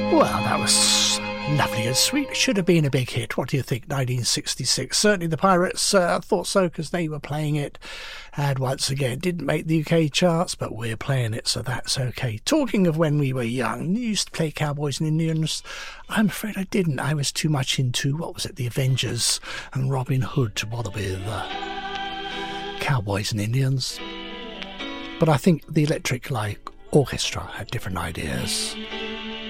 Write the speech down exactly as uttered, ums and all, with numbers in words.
Well, that was lovely and sweet. It should have been a big hit. What do you think? nineteen sixty-six. Certainly the Pirates uh, thought so, because they were playing it. And once again, didn't make the U K charts, but we're playing it, so that's okay. Talking of when we were young, you used to play Cowboys and Indians. I'm afraid I didn't. I was too much into, what was it, the Avengers and Robin Hood to bother with uh, Cowboys and Indians. But I think the Electric Light Orchestra had different ideas.